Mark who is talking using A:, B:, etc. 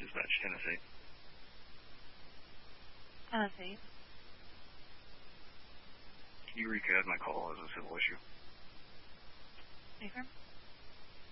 A: Dispatch, Tennessee.
B: Tennessee.
A: Can you recap my call as a civil issue?
B: Affirm.